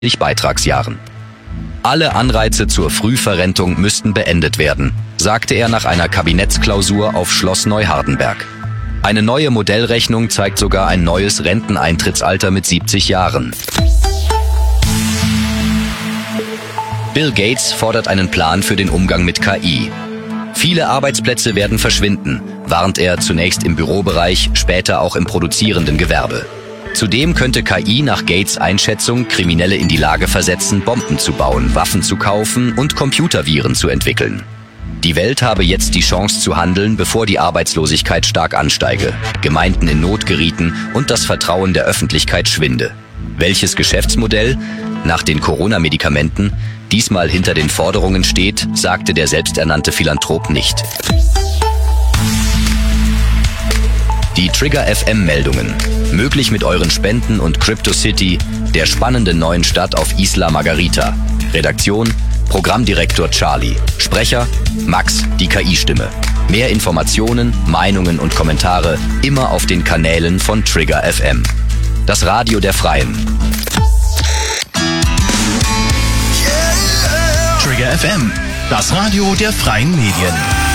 Beitragsjahren. Alle Anreize zur Frühverrentung müssten beendet werden, sagte er nach einer Kabinettsklausur auf Schloss Neuhardenberg. Eine neue Modellrechnung zeigt sogar ein neues Renteneintrittsalter mit 70 Jahren. Bill Gates fordert einen Plan für den Umgang mit KI. Viele Arbeitsplätze werden verschwinden, warnt er zunächst im Bürobereich, später auch im produzierenden Gewerbe. Zudem könnte KI nach Gates Einschätzung Kriminelle in die Lage versetzen, Bomben zu bauen, Waffen zu kaufen und Computerviren zu entwickeln. Die Welt habe jetzt die Chance zu handeln, bevor die Arbeitslosigkeit stark ansteige, Gemeinden in Not gerieten und das Vertrauen der Öffentlichkeit schwinde. Welches Geschäftsmodell nach den Corona-Medikamenten diesmal hinter den Forderungen steht, sagte der selbsternannte Philanthrop nicht. Die Trigger FM-Meldungen. Möglich mit euren Spenden und CryptoCity, der spannenden neuen Stadt auf Isla Margarita. Redaktion: Programmdirektor Charlie. Sprecher: Max, die KI-Stimme. Mehr Informationen, Meinungen und Kommentare immer auf den Kanälen von Trigger FM. Das Radio der Freien. Trigger FM, das Radio der Freien Medien.